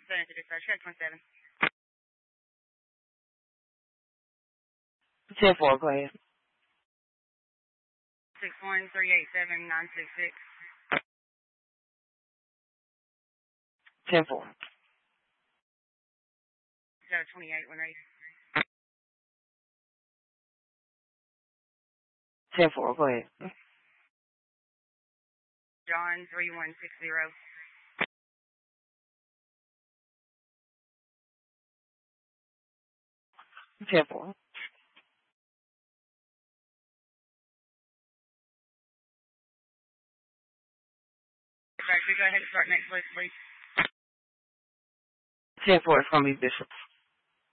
Center to dispatch. Check 27. 10-4, go ahead. 61387-966. 10-4. Got a 28 when ready. 10-4, go ahead. John 3160. 10-4. Go ahead and start next list, please. 10-4, it's going to be Bishop.